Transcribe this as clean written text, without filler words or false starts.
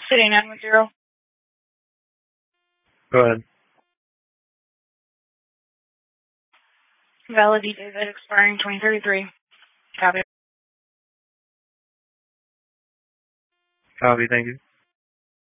City 910. Go ahead. Validity date expiring 2033. Copy. Copy, thank you.